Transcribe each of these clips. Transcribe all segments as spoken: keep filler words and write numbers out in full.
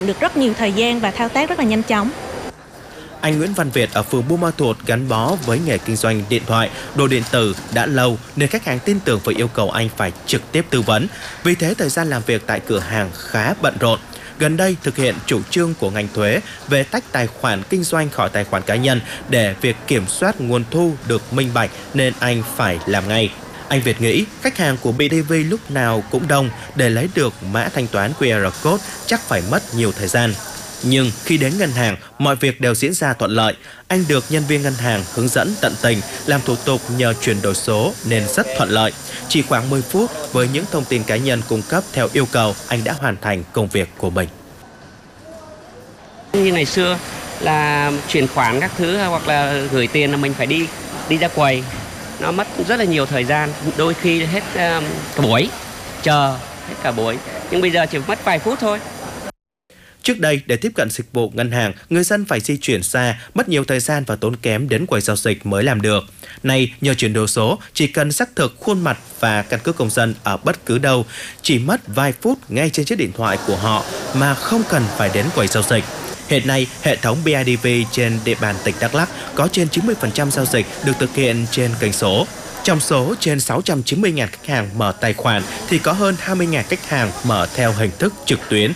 được rất nhiều thời gian và thao tác rất là nhanh chóng. Anh Nguyễn Văn Việt ở phường Buôn Ma Thuột gắn bó với nghề kinh doanh điện thoại, đồ điện tử đã lâu nên khách hàng tin tưởng và yêu cầu anh phải trực tiếp tư vấn. Vì thế thời gian làm việc tại cửa hàng khá bận rộn. Gần đây thực hiện chủ trương của ngành thuế về tách tài khoản kinh doanh khỏi tài khoản cá nhân để việc kiểm soát nguồn thu được minh bạch nên anh phải làm ngay. Anh Việt nghĩ khách hàng của bê đê vê lúc nào cũng đông, để lấy được mã thanh toán quy rờ code chắc phải mất nhiều thời gian. Nhưng khi đến ngân hàng, mọi việc đều diễn ra thuận lợi. Anh được nhân viên ngân hàng hướng dẫn tận tình, làm thủ tục nhờ chuyển đổi số nên rất thuận lợi. Chỉ khoảng mười phút với những thông tin cá nhân cung cấp theo yêu cầu, anh đã hoàn thành công việc của mình. Như ngày xưa là chuyển khoản các thứ hoặc là gửi tiền là mình phải đi đi ra quầy. Nó mất rất là nhiều thời gian, đôi khi hết uh, cả buổi, chờ hết cả buổi. Nhưng bây giờ chỉ mất vài phút thôi. Trước đây, để tiếp cận dịch vụ ngân hàng, người dân phải di chuyển xa, mất nhiều thời gian và tốn kém đến quầy giao dịch mới làm được. Nay, nhờ chuyển đổi số, chỉ cần xác thực khuôn mặt và căn cước công dân ở bất cứ đâu, chỉ mất vài phút ngay trên chiếc điện thoại của họ mà không cần phải đến quầy giao dịch. Hiện nay, hệ thống bê i đê vê trên địa bàn tỉnh Đắk Lắk có trên chín mươi phần trăm giao dịch được thực hiện trên kênh số. Trong số trên sáu trăm chín mươi nghìn khách hàng mở tài khoản thì có hơn hai mươi nghìn khách hàng mở theo hình thức trực tuyến.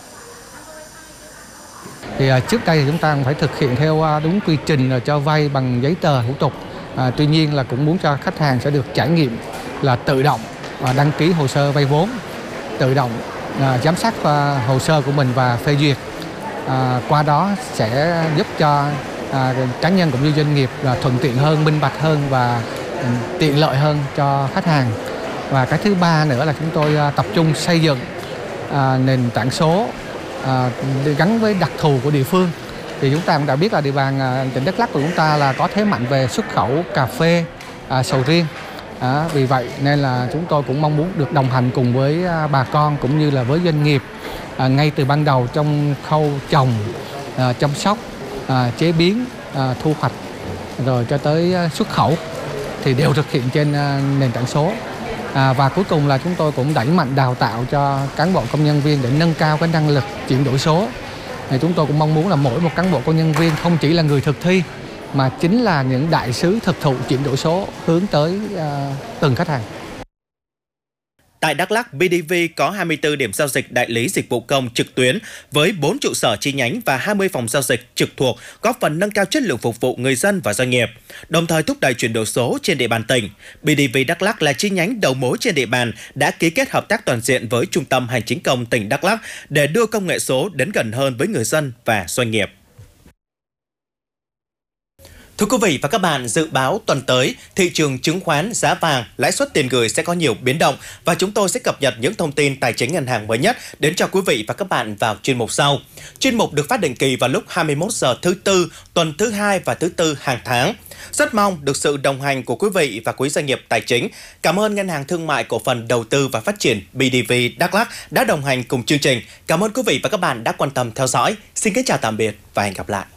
Thì trước đây thì chúng ta phải thực hiện theo đúng quy trình cho vay bằng giấy tờ thủ tục. À, tuy nhiên là cũng muốn cho khách hàng sẽ được trải nghiệm là tự động à, đăng ký hồ sơ vay vốn, tự động à, giám sát à, hồ sơ của mình và phê duyệt. À, qua đó sẽ giúp cho à, cá nhân cũng như doanh nghiệp là thuận tiện hơn, minh bạch hơn và ừ, tiện lợi hơn cho khách hàng. Và cái thứ ba nữa là chúng tôi à, tập trung xây dựng à, nền tảng số à, gắn với đặc thù của địa phương. Thì chúng ta cũng đã biết là địa bàn à, tỉnh Đắk Lắk của chúng ta là có thế mạnh về xuất khẩu cà phê, à, sầu riêng. À, vì vậy nên là chúng tôi cũng mong muốn được đồng hành cùng với à, bà con cũng như là với doanh nghiệp à, ngay từ ban đầu trong khâu trồng, à, chăm sóc, à, chế biến, à, thu hoạch rồi cho tới à, xuất khẩu thì đều thực hiện trên à, nền tảng số. À, và cuối cùng là chúng tôi cũng đẩy mạnh đào tạo cho cán bộ công nhân viên để nâng cao cái năng lực chuyển đổi số. Thì chúng tôi cũng mong muốn là mỗi một cán bộ công nhân viên không chỉ là người thực thi mà chính là những đại sứ thực thụ chuyển đổi số hướng tới uh, từng khách hàng. Tại Đắk Lắk, bê đê vê có hai mươi tư điểm giao dịch đại lý dịch vụ công trực tuyến với bốn trụ sở chi nhánh và hai mươi phòng giao dịch trực thuộc, góp phần nâng cao chất lượng phục vụ người dân và doanh nghiệp, đồng thời thúc đẩy chuyển đổi số trên địa bàn tỉnh. bê đê vê Đắk Lắk là chi nhánh đầu mối trên địa bàn đã ký kết hợp tác toàn diện với Trung tâm Hành chính công tỉnh Đắk Lắk để đưa công nghệ số đến gần hơn với người dân và doanh nghiệp. Thưa quý vị và các bạn, dự báo tuần tới, thị trường chứng khoán, giá vàng, lãi suất tiền gửi sẽ có nhiều biến động và chúng tôi sẽ cập nhật những thông tin tài chính ngân hàng mới nhất đến cho quý vị và các bạn vào chuyên mục sau. Chuyên mục được phát định kỳ vào lúc hai mươi mốt giờ thứ tư, tuần thứ hai và thứ tư hàng tháng. Rất mong được sự đồng hành của quý vị và quý doanh nghiệp tài chính. Cảm ơn Ngân hàng Thương mại Cổ phần Đầu tư và Phát triển bê đê vê Đắk Lắk đã đồng hành cùng chương trình. Cảm ơn quý vị và các bạn đã quan tâm theo dõi. Xin kính chào tạm biệt và hẹn gặp lại.